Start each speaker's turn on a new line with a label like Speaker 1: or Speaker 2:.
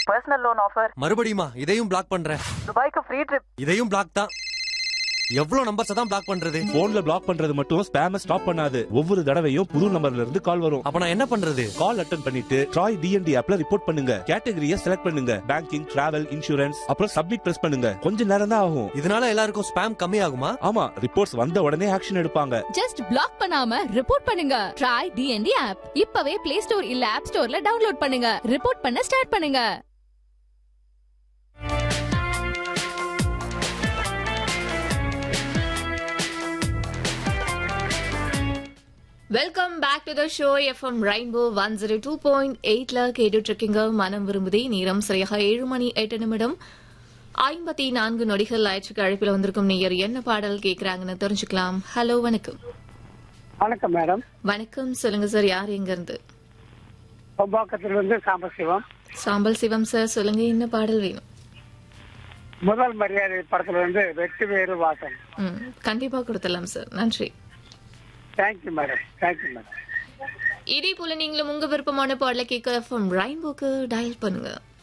Speaker 1: Personal loan offer.
Speaker 2: மறுபடியுமா இதையும் black பண்றேன்.
Speaker 1: துபாய்க்கு ஃப்ரீ ட்ரிப்.
Speaker 2: இதையும் பிளாக் தான். எவ்வளவு நம்பர்ஸ் தான் பிளாக் பண்றது?
Speaker 3: போன்ல பிளாக் பண்றது மட்டும் ஸ்பேம ஸ்டாப் பண்ணாது. ஒவ்வொரு தடவையும் புது நம்பர்ல இருந்து கால் வரும்.
Speaker 2: அப்ப நான் என்ன பண்றது?
Speaker 3: கால் அட்டெண்ட் பண்ணிட்டு ட்ராய் டிஎன்டி ஆப்ல ரிப்போர்ட் பண்ணுங்க. கேட்டகரியை செலக்ட் பண்ணுங்க. பேங்கிங், டிராவல், இன்சூரன்ஸ், அப்புறம் சப்மிட் பிரஸ் பண்ணுங்க. கொஞ்ச நேரம் தான் ஆகும்.
Speaker 2: இதனால எல்லாருக்கும் ஸ்பேம் கம்மி ஆகுமா?
Speaker 3: ஆமா, ரிப்போர்ட்ஸ் வந்த உடனே ஆக்ஷன் எடுப்பாங்க.
Speaker 4: ஜஸ்ட் பிளாக் பண்ணாம ரிப்போர்ட் பண்ணுங்க. ட்ராய் டிஎன்டி ஆப் இப்பவே பிளே ஸ்டோர் இல்ல ஆப் ஸ்டோர்ல டவுன்லோட் பண்ணுங்க. ரிப்போர்ட் பண்ண ஸ்டார்ட் பண்ணுங்க.
Speaker 5: Welcome back to the show. FM rainbow 102.8ல கேட்டுட்டு இருக்கீங்க. மனம் விரும்புதே. நேரம் சரியாக 7:08 54 நொடிகள் ஆயிடுச்சு. அழைப்பில் வந்திருக்கும் நேயர் என்ன பாடல் கேட்கறாங்கன்னு தெரிஞ்சுக்கலாம். ஹலோ, வணக்கம்.
Speaker 6: வணக்கம் மேடம்.
Speaker 5: வணக்கம், சொல்லுங்க சார். யார் எங்க இருந்து?
Speaker 6: பம்பாக்கத்திலிருந்து சாம்பல் சிவம்.
Speaker 5: சாம்பல் சிவம் சார், சொல்லுங்க என்ன பாடல் வேணும்?
Speaker 6: முதல் மரியாதை படத்துல வந்து வெற்றி வேறு வாசம்.
Speaker 5: கண்டிப்பா கொடுத்துடலாம் சார். நன்றி.
Speaker 6: Thank you madam. Thank you madam.
Speaker 5: இதே போல நீங்களும் உங்க விருப்பமான பாடலை கேட்க எஃப்எம் ரெயின்போக்கு டயல் பண்ணுங்க.